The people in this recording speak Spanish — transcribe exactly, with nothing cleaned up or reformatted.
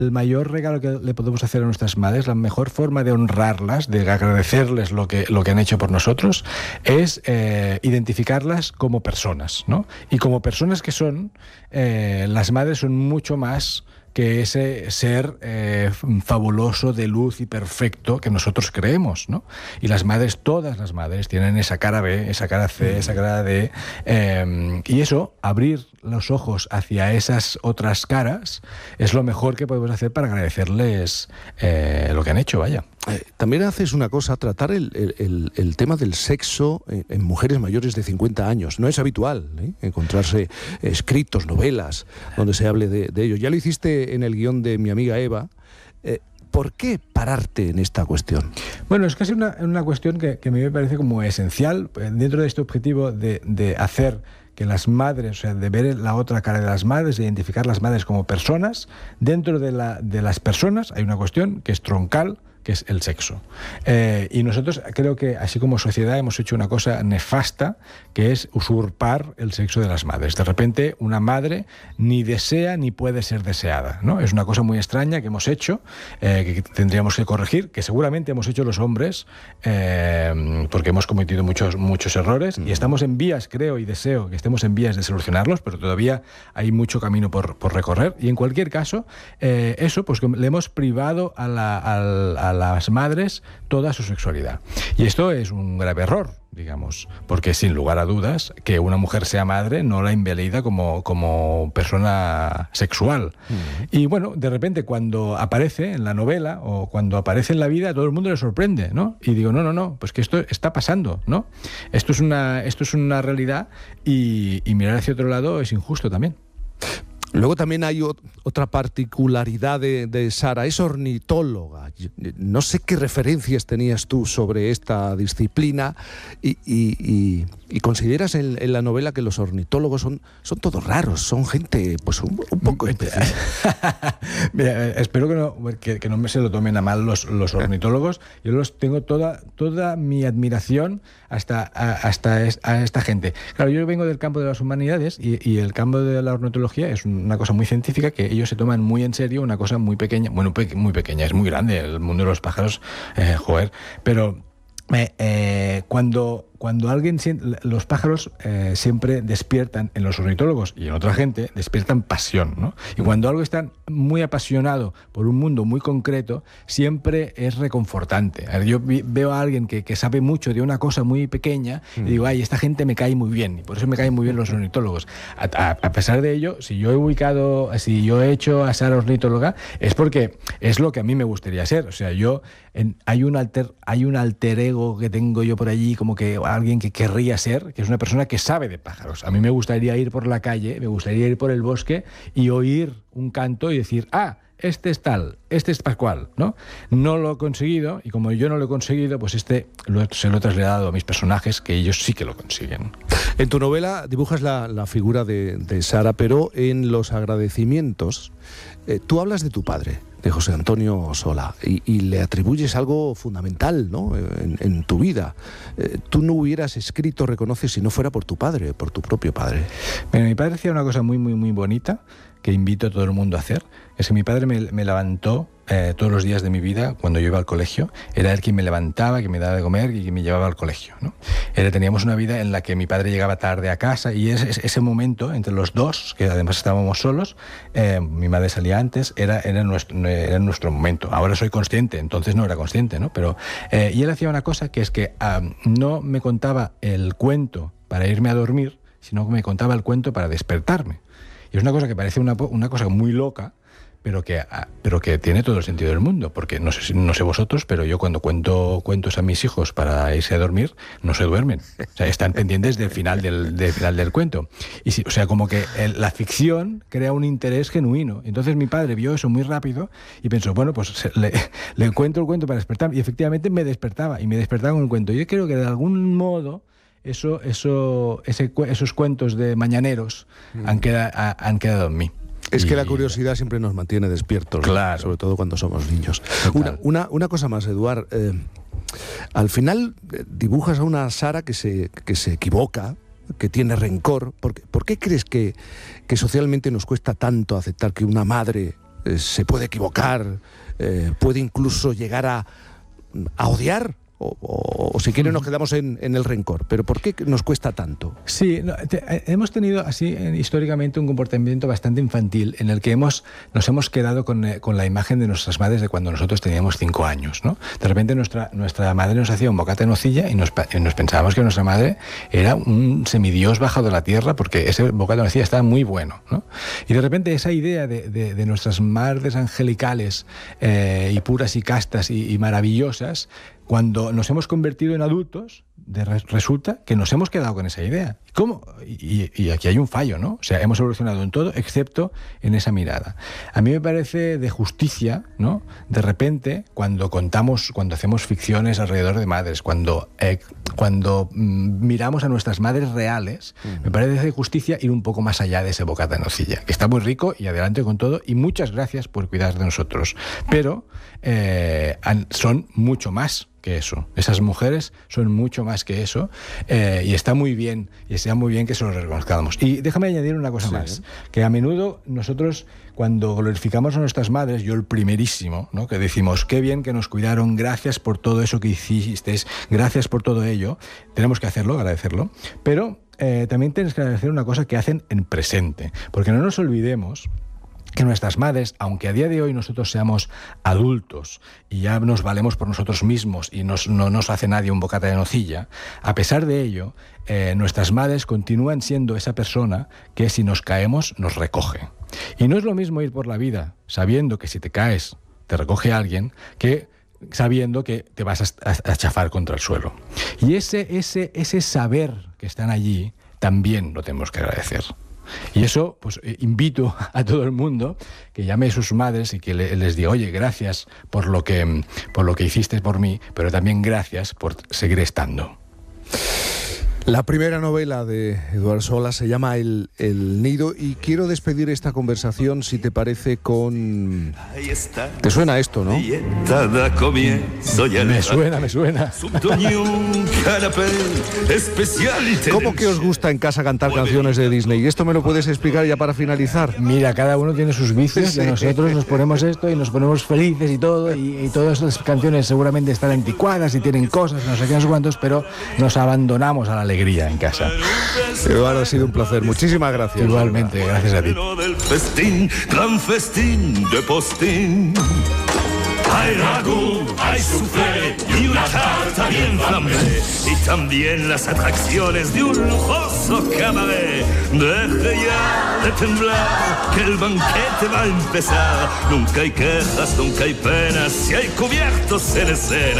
el mayor regalo que le podemos hacer a nuestras madres, la mejor forma de honrarlas, de agradecerles lo que, lo que han hecho por nosotros, es eh, identificarlas como personas, ¿no? Y como personas que son, eh, las madres son mucho más que ese ser eh, fabuloso de luz y perfecto que nosotros creemos, ¿no? Y las madres, todas las madres, tienen esa cara B, esa cara C, esa cara D, eh, y eso, abrir los ojos hacia esas otras caras, es lo mejor que podemos hacer para agradecerles eh, lo que han hecho, vaya. Eh, también haces una cosa, tratar el, el, el tema del sexo en, en mujeres mayores de cincuenta años. No es habitual ¿eh? encontrarse escritos, novelas, donde se hable de, de ello. Ya lo hiciste en el guión de mi amiga Eva. Eh, ¿Por qué pararte en esta cuestión? Bueno, es casi una, una cuestión que, que a mí me parece como esencial dentro de este objetivo de, de hacer que las madres, o sea, de ver la otra cara de las madres, de identificar las madres como personas. Dentro de, la, de las personas hay una cuestión que es troncal, que es el sexo. Eh, y nosotros creo que, así como sociedad, hemos hecho una cosa nefasta, que es usurpar el sexo de las madres. De repente, una madre ni desea ni puede ser deseada, ¿no? Es una cosa muy extraña que hemos hecho, eh, que tendríamos que corregir, que seguramente hemos hecho los hombres, eh, porque hemos cometido muchos, muchos errores, mm. y estamos en vías, creo y deseo que estemos en vías de solucionarlos, pero todavía hay mucho camino por, por recorrer. Y en cualquier caso, eh, eso, pues le hemos privado a la, al, a a las madres toda su sexualidad. Y esto es un grave error, digamos, porque sin lugar a dudas que una mujer sea madre no la invalida como, como persona sexual. Uh-huh. Y bueno, de repente cuando aparece en la novela o cuando aparece en la vida, a todo el mundo le sorprende, ¿no? Y digo, no, no, no, pues que esto está pasando, ¿no? Esto es una, esto es una realidad y, y mirar hacia otro lado es injusto también. Luego también hay o- otra particularidad de, de Sara, es ornitóloga. No sé qué referencias tenías tú sobre esta disciplina y, y, y, y consideras en, en la novela que los ornitólogos son, son todos raros, son gente pues un, un poco especial. Mira, espero que no, que, que no me se lo tomen a mal los, los ornitólogos. Yo los tengo toda, toda mi admiración hasta, a, hasta es, a esta gente. Claro, yo vengo del campo de las humanidades y, y el campo de la ornitología es un una cosa muy científica que ellos se toman muy en serio, una cosa muy pequeña, bueno, pe- muy pequeña, es muy grande el mundo de los pájaros, eh, joder, pero eh, eh, cuando, cuando alguien siente, los pájaros eh, siempre despiertan en los ornitólogos y en otra gente, despiertan pasión, ¿no? Y cuando algo está muy apasionado por un mundo muy concreto, siempre es reconfortante. A ver, yo vi, veo a alguien que, que sabe mucho de una cosa muy pequeña y digo, ay, esta gente me cae muy bien, y por eso me caen muy bien los ornitólogos. A, a, a pesar de ello, si yo he ubicado, si yo he hecho a Sara ornitóloga, es porque es lo que a mí me gustaría ser. O sea, yo, en, hay, un alter, hay un alter ego que tengo yo por allí, como que alguien que querría ser, que es una persona que sabe de pájaros. A mí me gustaría ir por la calle, me gustaría ir por el bosque y oír un canto y decir, ah, este es tal, este es pascual, ¿no? No lo he conseguido, y como yo no lo he conseguido, pues este lo, se lo he trasladado a mis personajes, que ellos sí que lo consiguen. En tu novela dibujas la, la figura de, de Sara, pero en los agradecimientos eh, tú hablas de tu padre, de José Antonio Sola, y, y le atribuyes algo fundamental, ¿no? en, en tu vida. Eh, tú no hubieras escrito Reconoce si no fuera por tu padre, por tu propio padre. Bueno, mi padre hacía una cosa muy, muy, muy bonita, que invito a todo el mundo a hacer, es que mi padre me, me levantó eh, todos los días de mi vida cuando yo iba al colegio. Era él quien me levantaba, que me daba de comer y que me llevaba al colegio, ¿no? Era, teníamos una vida en la que mi padre llegaba tarde a casa y ese, ese momento entre los dos, que además estábamos solos, eh, mi madre salía antes, era, era, nuestro, era nuestro momento. Ahora soy consciente, entonces no era consciente, ¿no? Pero, eh, y él hacía una cosa que es que um, no me contaba el cuento para irme a dormir, sino que me contaba el cuento para despertarme. Y es una cosa que parece una, una cosa muy loca, pero que, pero que tiene todo el sentido del mundo, porque no sé, no sé vosotros, pero yo cuando cuento cuentos a mis hijos para irse a dormir, no se duermen. O sea, están pendientes del final del, del, final del cuento. Y si, o sea, como que el, la ficción crea un interés genuino. Entonces mi padre vio eso muy rápido y pensó, bueno, pues se, le, le cuento el cuento para despertarme. Y efectivamente me despertaba, y me despertaba con el cuento. Yo creo que de algún modo Eso, eso, ese, esos cuentos de mañaneros mm. han, queda, han quedado en mí. Es y... que la curiosidad siempre nos mantiene despiertos, claro. ¿no? Sobre todo cuando somos niños. Una, una, una cosa más, Eduard. Eh, al final eh, dibujas a una Sara que se, que se equivoca, que tiene rencor. ¿Por qué, por qué crees que, que socialmente nos cuesta tanto aceptar que una madre eh, se puede equivocar, eh, puede incluso llegar a, a odiar. O, o, o si quiere nos quedamos en, en el rencor. ¿Pero por qué nos cuesta tanto? Sí, no, te, hemos tenido así eh, históricamente un comportamiento bastante infantil en el que hemos, nos hemos quedado con, eh, con la imagen de nuestras madres de cuando nosotros teníamos cinco años, ¿no? De repente nuestra, nuestra madre nos hacía un bocata de nocilla y nos, y nos pensábamos que nuestra madre era un semidios bajado de la tierra porque ese bocata de nocilla estaba muy bueno, ¿no? Y de repente esa idea de, de, de nuestras madres angelicales eh, y puras y castas y, y maravillosas, cuando nos hemos convertido en adultos, de, resulta que nos hemos quedado con esa idea. ¿Cómo? Y, y aquí hay un fallo, ¿no? O sea, hemos evolucionado en todo, excepto en esa mirada. A mí me parece de justicia, ¿no? De repente, cuando contamos, cuando hacemos ficciones alrededor de madres, cuando, eh, cuando mm, miramos a nuestras madres reales, uh-huh. me parece de justicia ir un poco más allá de ese bocata de nocilla, que está muy rico y adelante con todo, y muchas gracias por cuidar de nosotros. Pero eh, son mucho más que eso. Esas mujeres son mucho más que eso, eh, y está muy bien, y está muy bien que se lo reconozcamos. Y déjame añadir una cosa sí. más, que a menudo nosotros, cuando glorificamos a nuestras madres, yo el primerísimo, ¿no? Que decimos, qué bien que nos cuidaron, gracias por todo eso que hicisteis, gracias por todo ello, tenemos que hacerlo, agradecerlo, pero eh, también tienes que agradecer una cosa que hacen en presente, porque no nos olvidemos que nuestras madres, aunque a día de hoy nosotros seamos adultos y ya nos valemos por nosotros mismos y nos, no nos hace nadie un bocata de nocilla, a pesar de ello, eh, nuestras madres continúan siendo esa persona que si nos caemos nos recoge. Y no es lo mismo ir por la vida sabiendo que si te caes te recoge alguien que sabiendo que te vas a, a, a chafar contra el suelo. Y ese, ese, ese saber que están allí también lo tenemos que agradecer. Y eso, pues eh, invito a todo el mundo que llame a sus madres y que le, les diga, oye, gracias por lo que, por lo que hiciste por mí, pero también gracias por seguir estando. La primera novela de Eduard Sola se llama El, El Nido, y quiero despedir esta conversación, si te parece, con... ¿Te suena esto, no? Me suena, me suena. ¿Cómo que os gusta en casa cantar canciones de Disney? ¿Y esto me lo puedes explicar ya para finalizar? Mira, cada uno tiene sus vicios, sí. Y nosotros nos ponemos esto y nos ponemos felices y todo, y, y todas las canciones seguramente están anticuadas y tienen cosas, no sé qué, no sé cuántos, pero nos abandonamos a la alegría en casa. Eduardo, ha sido un placer. Muchísimas gracias. Igualmente, gracias a ti. Gran festín de postín. Hay ragú, hay soufflé y una tarta bien flambé, y también las atracciones de un lujoso cabaret. Deje ya de temblar, que el banquete va a empezar. Nunca hay quejas, nunca hay penas, si hay cubiertos en escena.